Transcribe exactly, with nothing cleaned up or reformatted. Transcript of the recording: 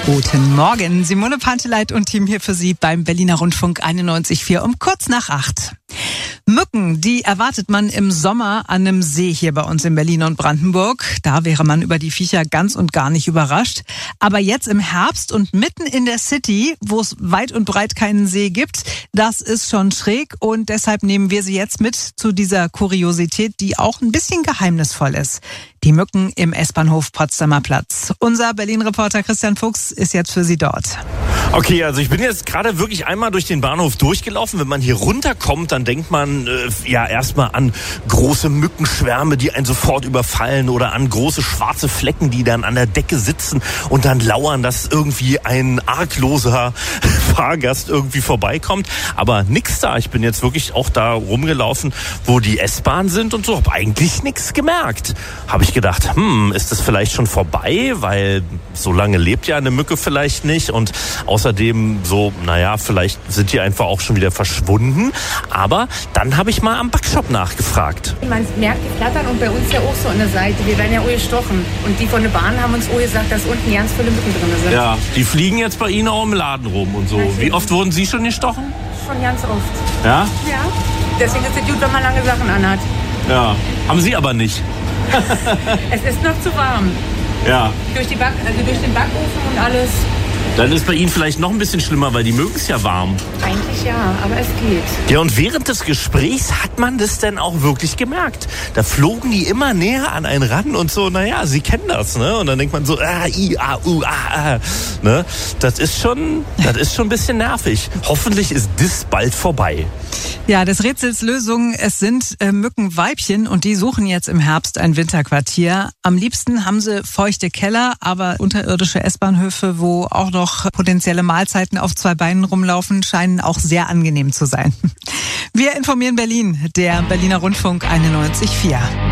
Guten Morgen, Simone Panteleit und Team hier für Sie beim Berliner Rundfunk einundneunzig Komma vier um kurz nach acht. Mücken, die erwartet man im Sommer an einem See hier bei uns in Berlin und Brandenburg. Da wäre man über die Viecher ganz und gar nicht überrascht. Aber jetzt im Herbst und mitten in der City, wo es weit und breit keinen See gibt, das ist schon schräg. Und deshalb nehmen wir Sie jetzt mit zu dieser Kuriosität, die auch ein bisschen geheimnisvoll ist. Die Mücken im S-Bahnhof Potsdamer Platz. Unser Berlin-Reporter Christian Fuchs ist jetzt für Sie dort. Okay, also ich bin jetzt gerade wirklich einmal durch den Bahnhof durchgelaufen. Wenn man hier runterkommt, dann denkt man äh, ja erstmal an große Mückenschwärme, die einen sofort überfallen, oder an große schwarze Flecken, die dann an der Decke sitzen und dann lauern, dass irgendwie ein argloser Fahrgast irgendwie vorbeikommt. Aber nix da. Ich bin jetzt wirklich auch da rumgelaufen, wo die S-Bahn sind und so. Hab eigentlich nichts gemerkt. Habe ich gedacht, hm, ist das vielleicht schon vorbei? Weil so lange lebt ja eine Mücke vielleicht nicht. Und außerdem so, naja, vielleicht sind die einfach auch schon wieder verschwunden. Aber dann habe ich mal am Backshop nachgefragt. Man merkt die Flattern und bei uns ja auch so an der Seite. Wir werden ja auch gestochen. Und die von der Bahn haben uns auch gesagt, dass unten ganz viele Mücken drin sind. Ja, die fliegen jetzt bei Ihnen auch im Laden rum und so. Wie oft wurden Sie schon gestochen? Schon ganz oft. Ja? Ja. Deswegen ist es gut, wenn man lange Sachen anhat. Ja. Haben Sie aber nicht. Es ist noch zu warm. Ja. Durch, die Back, also durch den Backofen und alles. Dann ist bei Ihnen vielleicht noch ein bisschen schlimmer, weil die mögen es ja warm. Eigentlich ja, aber es geht. Ja, und während des Gesprächs hat man das denn auch wirklich gemerkt. Da flogen die immer näher an einen ran und so, naja, Sie kennen das, ne? Und dann denkt man so, ah, i, a, u, a, a, ne? Das ist schon, das ist schon ein bisschen nervig. Hoffentlich ist das bald vorbei. Ja, des Rätsels Lösung, es sind äh, Mückenweibchen und die suchen jetzt im Herbst ein Winterquartier. Am liebsten haben sie feuchte Keller, aber unterirdische S-Bahnhöfe, wo auch noch potenzielle Mahlzeiten auf zwei Beinen rumlaufen, scheinen auch sehr angenehm zu sein. Wir informieren Berlin, der Berliner Rundfunk einundneunzig Komma vier.